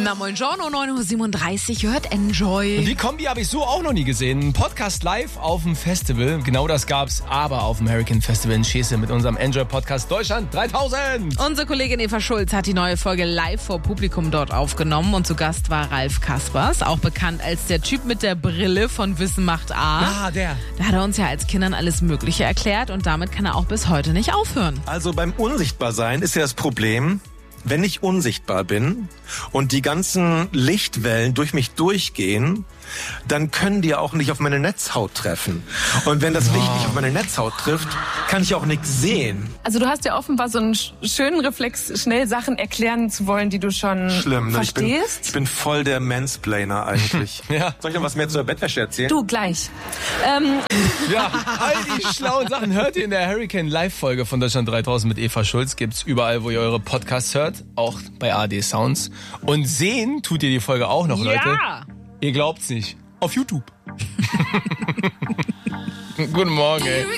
Na moin Giorno, 9:37 Uhr, hört Enjoy. Die Kombi habe ich so auch noch nie gesehen. Ein Podcast live auf dem Festival. Genau das gab's, aber auf dem Hurricane Festival in Schese mit unserem Enjoy-Podcast Deutschland 3000. Unsere Kollegin Eva Schulz hat die neue Folge live vor Publikum dort aufgenommen und zu Gast war Ralf Kaspers, auch bekannt als der Typ mit der Brille von Wissen macht A. Ah, der. Da hat er uns ja als Kindern alles Mögliche erklärt und damit kann er auch bis heute nicht aufhören. Also beim Unsichtbarsein ist ja das Problem, wenn ich unsichtbar bin und die ganzen Lichtwellen durch mich durchgehen, dann können die auch nicht auf meine Netzhaut treffen. Und wenn das Licht nicht auf meine Netzhaut trifft, kann ich auch nichts sehen. Also du hast ja offenbar so einen schönen Reflex, schnell Sachen erklären zu wollen, die du schon verstehst. Ich bin voll der Mansplainer eigentlich. Ja. Soll ich noch was mehr zur Bettwäsche erzählen? Du, gleich. Ja, all die schlauen Sachen hört ihr in der Hurricane Live-Folge von Deutschland 3000 mit Eva Schulz. Gibt's überall, wo ihr eure Podcasts hört, auch bei ARD Sounds. Und sehen tut ihr die Folge auch noch, Leute. Ja! Ihr glaubt's nicht. Auf YouTube. Guten Morgen, ey.